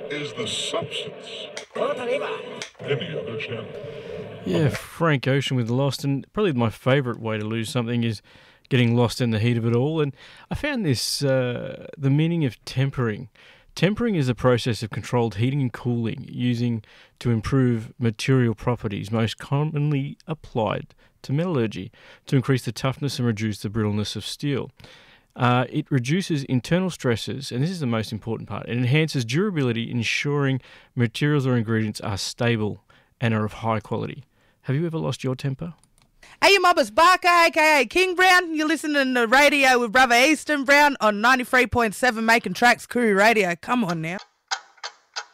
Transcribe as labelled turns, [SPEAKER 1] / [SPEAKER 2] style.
[SPEAKER 1] is the substance. Any other channel.
[SPEAKER 2] Yeah, Frank Ocean with Lost, and probably my favourite way to lose something is getting lost in the heat of it all. And I found this, the meaning of tempering. Tempering is a process of controlled heating and cooling using to improve material properties, most commonly applied to metallurgy, to increase the toughness and reduce the brittleness of steel. It reduces internal stresses, and this is the most important part. It enhances durability, ensuring materials or ingredients are stable and are of high quality. Have you ever lost your temper?
[SPEAKER 3] Hey, your mother's Barker, a.k.a. King Brown. You're listening to radio with Brother Easton Brown on 93.7 Making Tracks Crew Radio. Come on now.